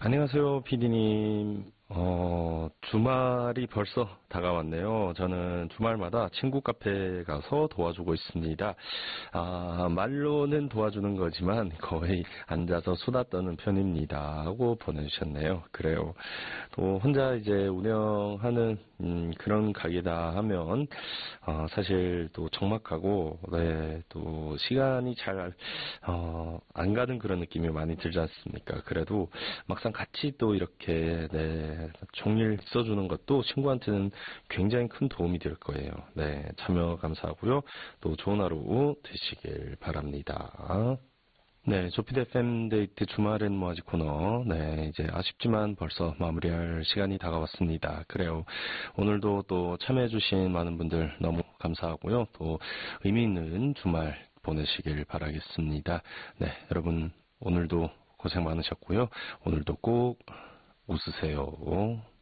안녕하세요, 피디님. 주말이 벌써 다가왔네요. 저는 주말마다 친구 카페에 가서 도와주고 있습니다. 말로는 도와주는 거지만 거의 앉아서 수다 떠는 편입니다. 하고 보내주셨네요. 그래요. 또 혼자 이제 운영하는 그런 가게다 하면 사실 또 적막하고 네, 또 시간이 잘 안 가는 그런 느낌이 많이 들지 않습니까? 그래도 막상 같이 또 이렇게 네, 종일 써주는 것도 친구한테는 굉장히 큰 도움이 될 거예요. 네, 참여 감사하고요. 또 좋은 하루 되시길 바랍니다. 네, 조피디 FM 데이트 주말엔 뭐하지 코너. 네, 이제 아쉽지만 벌써 마무리할 시간이 다가왔습니다. 그래요. 오늘도 또 참여해주신 많은 분들 너무 감사하고요. 또 의미 있는 주말 보내시길 바라겠습니다. 네, 여러분 오늘도 고생 많으셨고요. 오늘도 꼭 웃으세요.